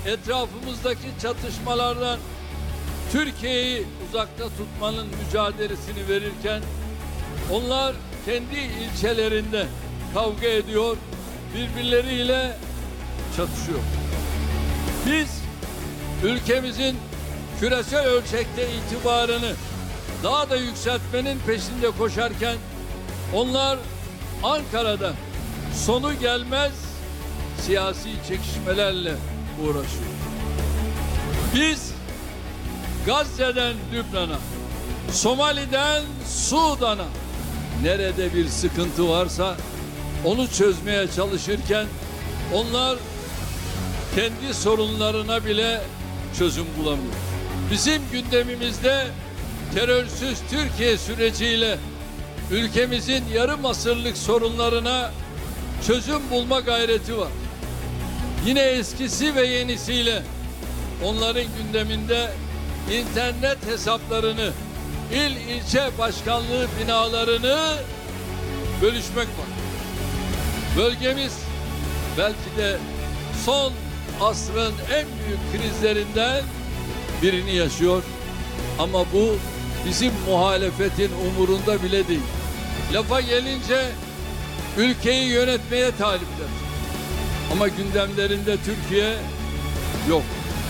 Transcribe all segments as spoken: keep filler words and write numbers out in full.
etrafımızdaki çatışmalardan Türkiye'yi uzakta tutmanın mücadelesini verirken onlar kendi ilçelerinde kavga ediyor, birbirleriyle çatışıyor. Biz ülkemizin küresel ölçekte itibarını daha da yükseltmenin peşinde koşarken onlar Ankara'da sonu gelmez siyasi çekişmelerle uğraşıyor. Biz Gazze'den Lübnan'a, Somali'den Sudan'a nerede bir sıkıntı varsa onu çözmeye çalışırken onlar kendi sorunlarına bile çözüm bulamıyor. Bizim gündemimizde terörsüz Türkiye süreciyle ülkemizin yarım asırlık sorunlarına çözüm bulma gayreti var. Yine eskisi ve yenisiyle onların gündeminde internet hesaplarını, il ilçe başkanlığı binalarını bölüşmek var. Bölgemiz belki de son asrın en büyük krizlerinden birini yaşıyor. Ama bu bizim muhalefetin umurunda bile değil. Lafa gelince ülkeyi yönetmeye talipler. Ama gündemlerinde Türkiye yok.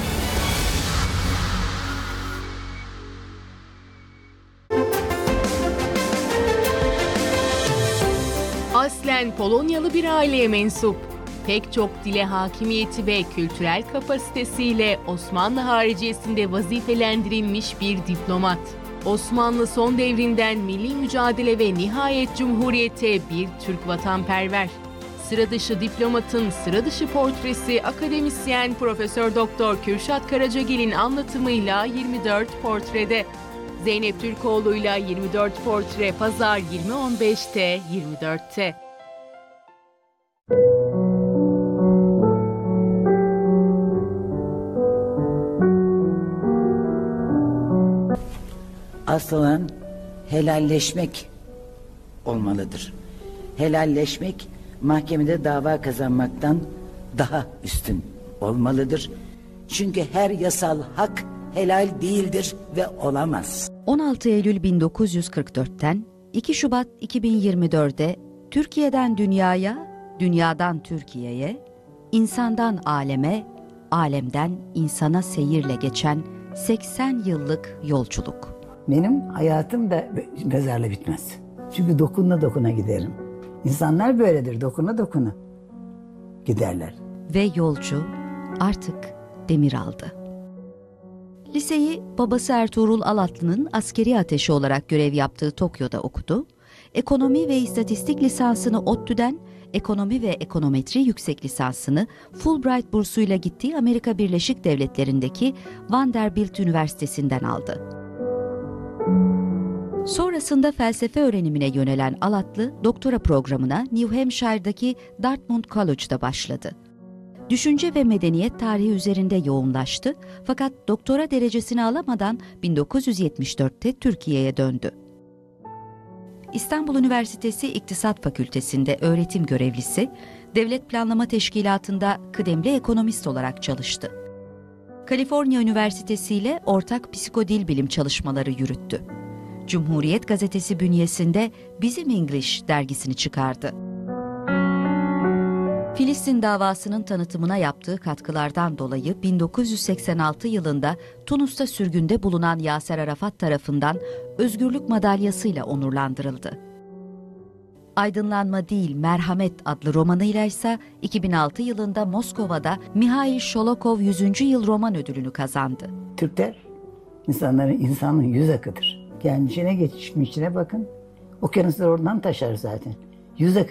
Aslen Polonyalı bir aileye mensup. Pek çok dile hakimiyeti ve kültürel kapasitesiyle Osmanlı hariciyesinde vazifelendirilmiş bir diplomat. Osmanlı son devrinden milli mücadele ve nihayet Cumhuriyete bir Türk vatanperver. Sıradışı diplomatın sıradışı portresi akademisyen Profesör Doktor Kürşat Karacagil'in anlatımıyla yirmi dört portrede. Zeynep Türkoğlu'yla yirmi dört portre Pazar yirmi on beşte yirmi dörtte. Asıl olan helalleşmek olmalıdır. Helalleşmek mahkemede dava kazanmaktan daha üstün olmalıdır. Çünkü her yasal hak helal değildir ve olamaz. on altı Eylül bin dokuz yüz kırk dört'ten iki Şubat iki bin yirmi dört'e Türkiye'den dünyaya, dünyadan Türkiye'ye, insandan aleme, alemden insana seyirle geçen seksen yıllık yolculuk. Benim hayatım da mezarla bitmez. Çünkü dokuna dokuna giderim. İnsanlar böyledir, dokuna dokuna giderler. Ve yolcu artık demir aldı. Liseyi babası Ertuğrul Alatlı'nın askeri ateşi olarak görev yaptığı Tokyo'da okudu. Ekonomi ve istatistik lisansını ODTÜ'den, ekonomi ve ekonometri yüksek lisansını Fulbright bursuyla gittiği Amerika Birleşik Devletleri'ndeki Vanderbilt Üniversitesi'nden aldı. Sonrasında felsefe öğrenimine yönelen Alatlı, doktora programına New Hampshire'daki Dartmouth College'da başladı. Düşünce ve medeniyet tarihi üzerinde yoğunlaştı fakat doktora derecesini alamadan bin dokuz yüz yetmiş dört'te Türkiye'ye döndü. İstanbul Üniversitesi İktisat Fakültesi'nde öğretim görevlisi, Devlet Planlama Teşkilatı'nda kıdemli ekonomist olarak çalıştı. Kaliforniya Üniversitesi ile ortak psikodil bilim çalışmaları yürüttü. Cumhuriyet Gazetesi bünyesinde Bizim English dergisini çıkardı. Filistin davasının tanıtımına yaptığı katkılardan dolayı bin dokuz yüz seksen altı yılında Tunus'ta sürgünde bulunan Yaser Arafat tarafından Özgürlük Madalyası'yla onurlandırıldı. Aydınlanma Değil Merhamet adlı romanıyla ise iki bin altı yılında Moskova'da Mihail Şolokov yüzüncü yıl roman ödülünü kazandı. Türkler insanların insanın yüz akıdır. Gelmişine geçmişine bakın. Okyanuslar oradan taşar zaten. Yüz akı